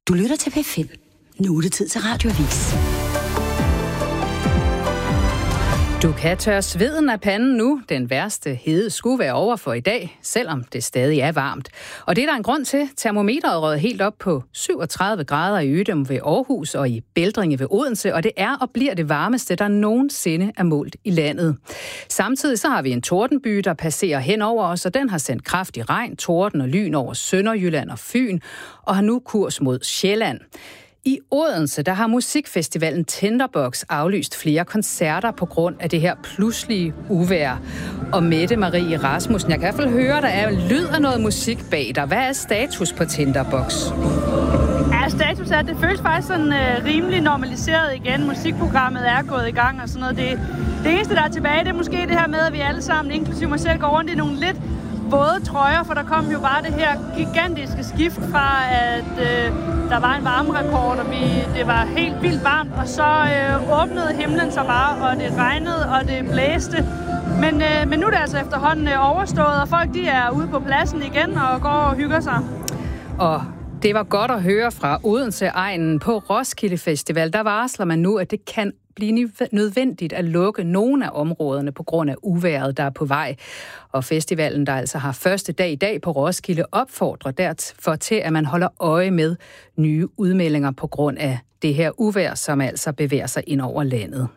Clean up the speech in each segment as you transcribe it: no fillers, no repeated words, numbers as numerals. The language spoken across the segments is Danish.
Du lytter til P5. Nu er det tid til Radioavis. Du kan tørre sveden af panden nu. Den værste hede skulle være over for i dag, selvom det stadig er varmt. Og det er der en grund til. Termometeret rød helt op på 37 grader i Ydum ved Aarhus og i Bældringe ved Odense, og det er og bliver det varmeste, der nogensinde er målt i landet. Samtidig så har vi en tordenby, der passerer hen over os, og den har sendt kraftig regn, torden og lyn over Sønderjylland og Fyn, og har nu kurs mod Sjælland. I Odense, der har musikfestivalen Tinderbox aflyst flere koncerter på grund af det her pludselige uvejr. Og Mette Marie Rasmussen, jeg kan i hvert fald høre, der er lyd af noget musik bag dig. Hvad er status på Tinderbox? Ja, status er, at det føles faktisk sådan rimelig normaliseret igen. Musikprogrammet er gået i gang og sådan noget. Det eneste, der er tilbage, det er måske det her med, at vi alle sammen, inklusive mig selv, går rundt i nogle lidt våde trøjer, for der kom jo bare det her gigantiske skift fra, at der var en varmerekord, og det var helt vildt varmt, og så åbnede himlen sig bare, og det regnede, og det blæste. Men nu er det altså efterhånden overstået, og folk de er ude på pladsen igen og går og hygger sig. Og det var godt at høre fra Odense-egnen. På Roskilde Festival, der varsler man nu, at det kan blive nødvendigt at lukke nogle af områderne på grund af uvejret, der er på vej. Og festivalen, der altså har første dag i dag på Roskilde, opfordrer derfor til, at man holder øje med nye udmeldinger på grund af det her uvejr, som altså bevæger sig ind over landet.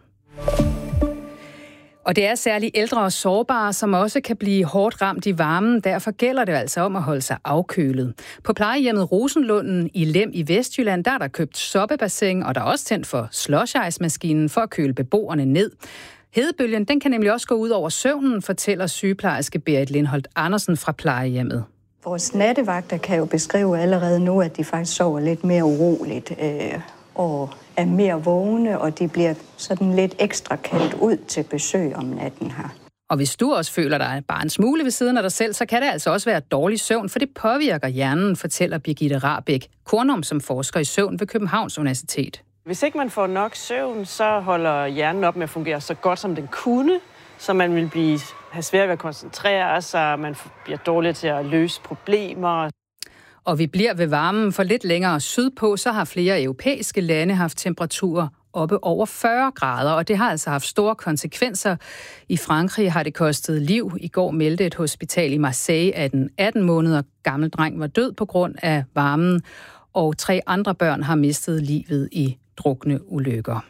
Og det er særligt ældre og sårbare, som også kan blive hårdt ramt i varmen. Derfor gælder det altså om at holde sig afkølet. På plejehjemmet Rosenlunden i Lem i Vestjylland, der er der købt soppebassin, og der er også tændt for slush-ice-maskinen for at køle beboerne ned. Hedebølgen, den kan nemlig også gå ud over søvnen, fortæller sygeplejerske Berit Lindholt Andersen fra plejehjemmet. Vores nattevagter kan jo beskrive allerede nu, at de faktisk sover lidt mere uroligt og er mere vågne, og de bliver sådan lidt ekstra kaldt ud til besøg om natten her. Og hvis du også føler dig bare en smule ved siden af dig selv, så kan det altså også være dårlig søvn, for det påvirker hjernen, fortæller Birgitte Rahbek Kornum, som forsker i søvn ved Københavns Universitet. Hvis ikke man får nok søvn, så holder hjernen op med at fungere så godt, som den kunne, så man vil have svært ved at koncentrere sig, man bliver dårlig til at løse problemer. Og vi bliver ved varmen, for lidt længere sydpå, så har flere europæiske lande haft temperaturer oppe over 40 grader, og det har altså haft store konsekvenser. I Frankrig har det kostet liv. I går meldte et hospital i Marseille, at en 18 måneder gammel dreng var død på grund af varmen, og 3 andre børn har mistet livet i drukneulykker.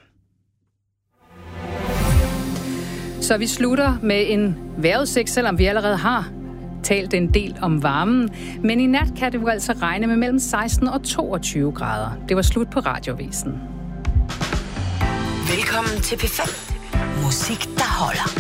Så vi slutter med en vejrudsigt, selvom vi allerede har talt en del om varmen. Men i nat kan det jo altså regne med mellem 16 og 22 grader. Det var slut på Radioavisen. Velkommen til P5. Musik, der holder.